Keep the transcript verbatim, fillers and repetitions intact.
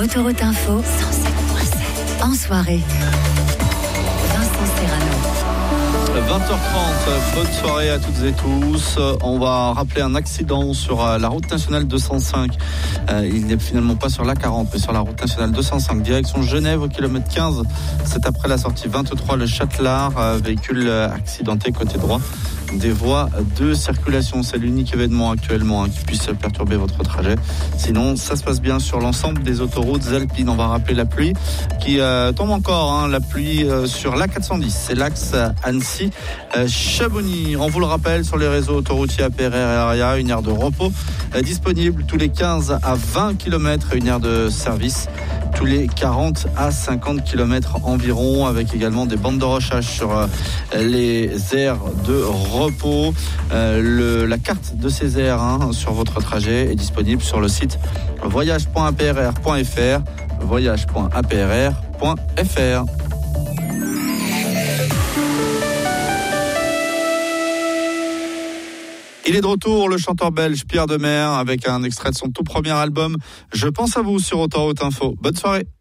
Autoroute Info, cent sept virgule sept. En soirée, Vincent Serrano. vingt heures trente, bonne soirée à toutes et tous. On va rappeler un accident sur la route nationale deux cent cinq. Euh, il n'est finalement pas sur l'A quarante, mais sur la route nationale deux cent cinq, direction Genève au kilomètre quinze. C'est après la sortie vingt-trois, le Châtelard, euh, véhicule accidenté côté droit des voies de circulation. C'est l'unique événement actuellement hein, qui puisse perturber votre trajet. Sinon, ça se passe bien sur l'ensemble des autoroutes alpines. On va rappeler la pluie qui euh, tombe encore. Hein, la pluie euh, sur l'A quatre cent dix. C'est l'axe Annecy euh, Chabonnies. On vous le rappelle, sur les réseaux autoroutiers A P R R et ARIA, une aire de repos euh, disponible tous les quinze à vingt kilomètres et une aire de service tous les quarante à cinquante kilomètres environ, avec également des bandes de recharge sur euh, les aires de repos. Euh, le, la carte de ces aires hein, sur votre trajet est disponible sur le site voyage point a p r r point f r, voyage point a p r r point f r. Il est de retour, le chanteur belge Pierre Demers, avec un extrait de son tout premier album Je pense à vous sur Autoroute Info. Bonne soirée.